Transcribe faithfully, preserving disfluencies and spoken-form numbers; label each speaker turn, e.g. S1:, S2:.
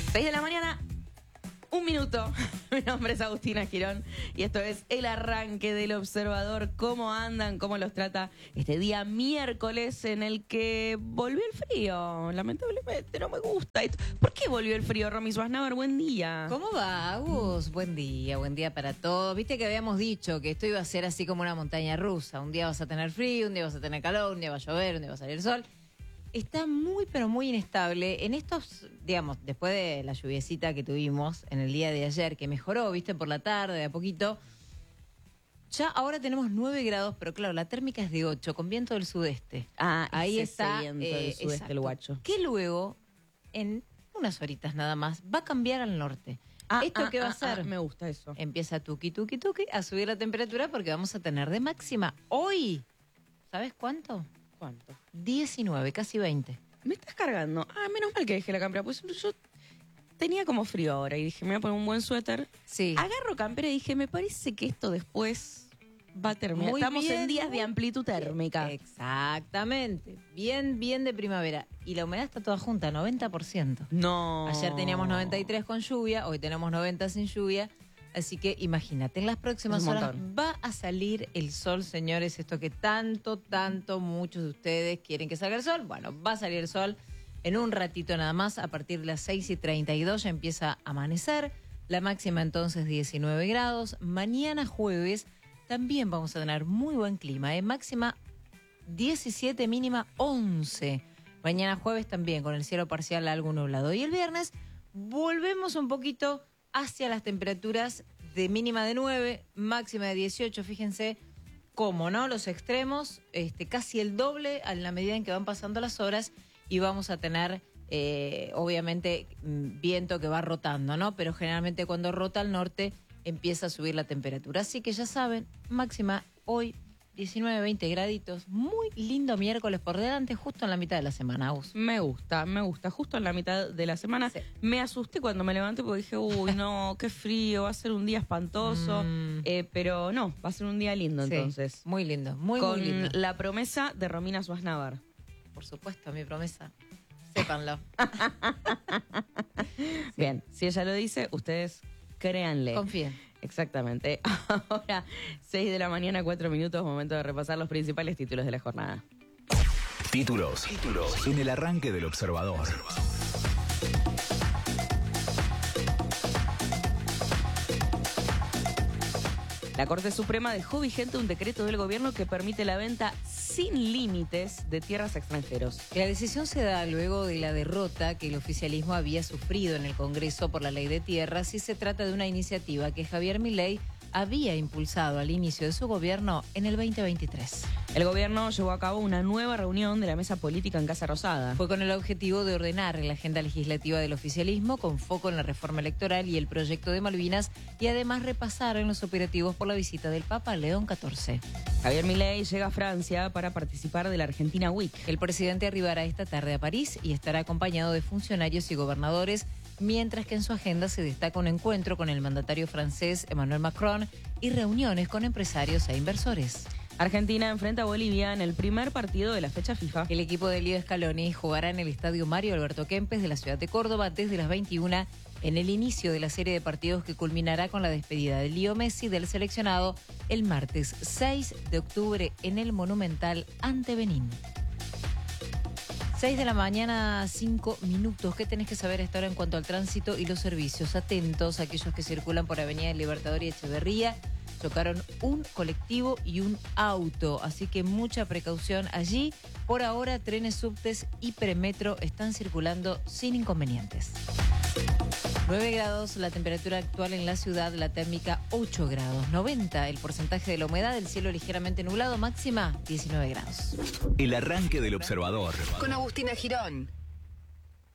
S1: seis de la mañana, un minuto. Mi nombre es Agustina Girón y esto es El Arranque del Observador. ¿Cómo andan? ¿Cómo los trata este día miércoles en el que volvió el frío? Lamentablemente no me gusta. ¿Por qué volvió el frío, Romy Swasnaber? Buen día.
S2: ¿Cómo va, Agus? Buen día, buen día para todos. Viste que habíamos dicho que esto iba a ser así como una montaña rusa. Un día vas a tener frío, un día vas a tener calor, un día va a llover, un día va a salir el sol. Está muy, pero muy inestable. En estos, digamos, después de la lluviecita que tuvimos en el día de ayer, que mejoró, viste, por la tarde, de a poquito, ya ahora tenemos nueve grados, pero claro, la térmica es de ocho, con viento del sudeste.
S1: Ah,
S2: ahí
S1: ese
S2: está.
S1: viento
S2: eh,
S1: del sudeste,
S2: exacto,
S1: el guacho.
S2: Que luego, en unas horitas nada más, va a cambiar al norte.
S1: Ah,
S2: ¿Esto
S1: ah,
S2: qué va
S1: ah,
S2: a hacer?
S1: ah, me gusta eso.
S2: Empieza tuki, tuki, tuki, a subir la temperatura porque vamos a tener de máxima hoy, ¿sabes cuánto?
S1: ¿Cuánto?
S2: diecinueve, casi veinte.
S1: Me estás cargando. Ah, menos mal que dejé la campera. Pues yo tenía como frío ahora y dije, me voy a poner un buen suéter.
S2: Sí.
S1: Agarro campera y dije, me parece que esto después va a terminar.
S2: Muy
S1: Estamos
S2: bien,
S1: en días
S2: muy
S1: de amplitud térmica.
S2: Exactamente. Bien, bien de primavera. Y la humedad está toda junta, noventa por ciento.
S1: No.
S2: Ayer teníamos noventa y tres con lluvia, hoy tenemos noventa sin lluvia. Así que imagínate, en las próximas
S1: Es un
S2: horas
S1: montón.
S2: va a salir el sol, señores. Esto que tanto, tanto muchos de ustedes quieren que salga el sol. Bueno, va a salir el sol en un ratito nada más. A partir de las seis y treinta y dos ya empieza a amanecer. La máxima entonces diecinueve grados. Mañana jueves también vamos a tener muy buen clima. ¿eh? Máxima diecisiete, mínima once. Mañana jueves también con el cielo parcial algo nublado. Y el viernes volvemos un poquito hacia las temperaturas de mínima de nueve, máxima de dieciocho, fíjense cómo, ¿no? Los extremos, este, casi el doble a la medida en que van pasando las horas y vamos a tener, eh, obviamente, viento que va rotando, ¿no? Pero generalmente cuando rota al norte empieza a subir la temperatura. Así que ya saben, máxima hoy diecinueve, veinte graditos. Muy lindo miércoles por delante, justo en la mitad de la semana, Aus.
S1: Me gusta, me gusta. Justo en la mitad de la semana.
S2: Sí.
S1: Me asusté cuando me levanté porque dije, uy, no, qué frío, va a ser un día espantoso.
S2: Mm.
S1: Eh, pero no, va a ser un día lindo
S2: Sí,
S1: entonces.
S2: muy lindo, muy,
S1: Con
S2: muy lindo.
S1: la promesa de Romina Swasnaber.
S2: Por supuesto, mi promesa. Sépanlo.
S1: Bien, si ella lo dice, ustedes créanle.
S2: Confíen.
S1: Exactamente. Ahora, seis de la mañana, cuatro minutos, momento de repasar los principales títulos de la jornada.
S3: Títulos. Títulos. En el arranque del Observador.
S1: La Corte Suprema dejó vigente un decreto del gobierno que permite la venta sin límites de tierras a extranjeros.
S2: La decisión se da luego de la derrota que el oficialismo había sufrido en el Congreso por la Ley de Tierras y se trata de una iniciativa que Javier Milei había impulsado al inicio de su gobierno en el veinte veintitrés.
S1: El gobierno llevó a cabo una nueva reunión de la mesa política en Casa Rosada.
S2: Fue con el objetivo de ordenar la agenda legislativa del oficialismo con foco en la reforma electoral y el proyecto de Malvinas y además repasar en los operativos por la visita del Papa León catorce.
S1: Javier Milei llega a Francia para participar de la Argentina Week.
S2: El presidente arribará esta tarde a París y estará acompañado de funcionarios y gobernadores, mientras que en su agenda se destaca un encuentro con el mandatario francés Emmanuel Macron y reuniones con empresarios e inversores.
S1: Argentina enfrenta a Bolivia en el primer partido de la fecha FIFA.
S2: El equipo de Leo Scaloni jugará en el estadio Mario Alberto Kempes de la ciudad de Córdoba desde las veintiuna en el inicio de la serie de partidos que culminará con la despedida de Leo Messi del seleccionado el martes seis de octubre en el Monumental ante Benín. seis de la mañana, cinco minutos. ¿Qué tenés que saber a esta hora en cuanto al tránsito y los servicios? Atentos a aquellos que circulan por Avenida del Libertador y Echeverría. Chocaron un colectivo y un auto, así que mucha precaución allí. Por ahora, trenes, subtes y premetro están circulando sin inconvenientes. nueve grados la temperatura actual en la ciudad, la térmica ocho grados. noventa el porcentaje de la humedad, el cielo ligeramente nublado, máxima diecinueve grados.
S3: El arranque del Observador.
S4: Con Agustina Girón.